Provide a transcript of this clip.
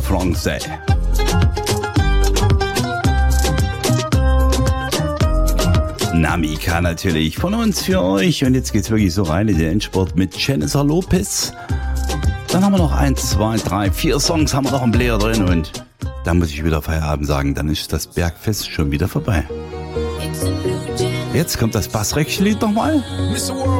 Francais. Namika natürlich von uns für euch. Und jetzt geht's wirklich so rein in den Endspurt mit Jennifer Lopez. Dann haben wir noch 1, 2, 3, 4 Songs haben wir noch im Player drin. Und dann muss ich wieder Feierabend sagen. Dann ist das Bergfest schon wieder vorbei. Jetzt kommt das Bassrechtchen-Lied nochmal.